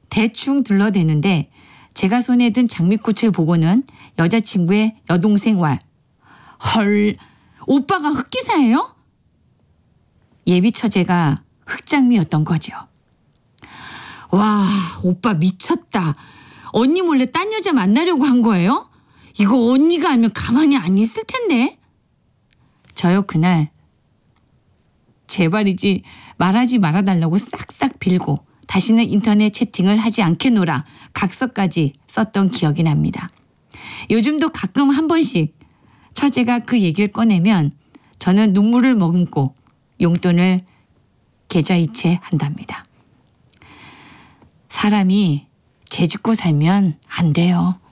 대충 둘러대는데 제가 손에 든 장미꽃을 보고는 여자친구의 여동생 왈. 헐, 오빠가 흑기사예요? 예비 처제가 흑장미였던 거죠. 와, 오빠 미쳤다. 언니 몰래 딴 여자 만나려고 한 거예요? 이거 언니가 알면 가만히 안 있을 텐데. 저요 그날 제발이지 말하지 말아달라고 싹싹 빌고 다시는 인터넷 채팅을 하지 않겠노라 각서까지 썼던 기억이 납니다. 요즘도 가끔 한 번씩 처제가 그 얘기를 꺼내면 저는 눈물을 머금고 용돈을 계좌이체한답니다. 사람이 죄 짓고 살면 안 돼요.